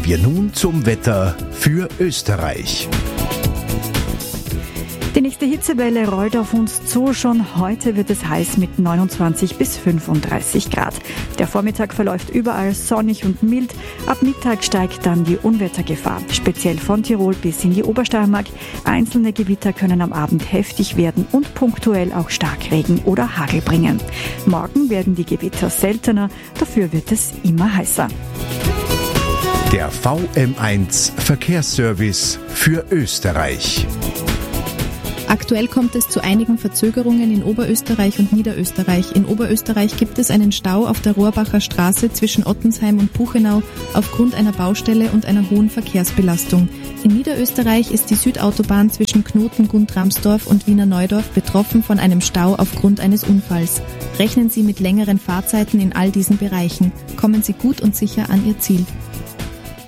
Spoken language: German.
Kommen wir nun zum Wetter für Österreich. Die nächste Hitzewelle rollt auf uns zu. Schon heute wird es heiß mit 29 bis 35 Grad. Der Vormittag verläuft überall sonnig und mild. Ab Mittag steigt dann die Unwettergefahr, speziell von Tirol bis in die Obersteiermark. Einzelne Gewitter können am Abend heftig werden und punktuell auch Starkregen oder Hagel bringen. Morgen werden die Gewitter seltener, dafür wird es immer heißer. Der VM1 Verkehrsservice für Österreich. Aktuell kommt es zu einigen Verzögerungen in Oberösterreich und Niederösterreich. In Oberösterreich gibt es einen Stau auf der Rohrbacher Straße zwischen Ottensheim und Buchenau aufgrund einer Baustelle und einer hohen Verkehrsbelastung. In Niederösterreich ist die Südautobahn zwischen Knoten-Guntramsdorf und Wiener Neudorf betroffen von einem Stau aufgrund eines Unfalls. Rechnen Sie mit längeren Fahrzeiten in all diesen Bereichen. Kommen Sie gut und sicher an Ihr Ziel.